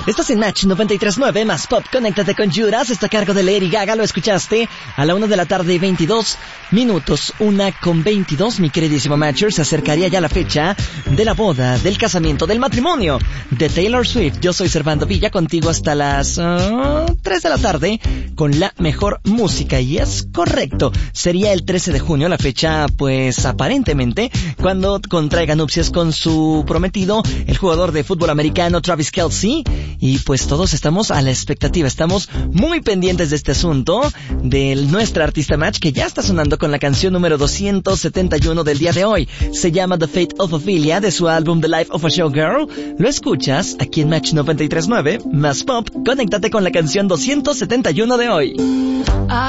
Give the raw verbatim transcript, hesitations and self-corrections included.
Estás en Match noventa y tres punto nueve más Pop. Conéctate con Judas. Está a cargo de Lady Gaga. Lo escuchaste a la una de la tarde, veintidós minutos. Una con veintidós, mi queridísimo Matcher. Se acercaría ya la fecha de la boda, del casamiento, del matrimonio de Taylor Swift. Yo soy Servando Villa, contigo hasta las uh, tres de la tarde con la mejor música. Y es correcto, sería el trece de junio la fecha, pues aparentemente, cuando contraiga nupcias con su prometido, el jugador de fútbol americano Travis Kelce. Y pues todos estamos a la expectativa, estamos muy pendientes de este asunto, de nuestra artista Match, que ya está sonando con la canción número doscientos setenta y uno del día de hoy. Se llama The Fate of Ophelia, de su álbum The Life of a Showgirl. Lo escuchas aquí en Match noventa y tres punto nueve más Pop. Conéctate con la canción doscientos setenta y uno de hoy.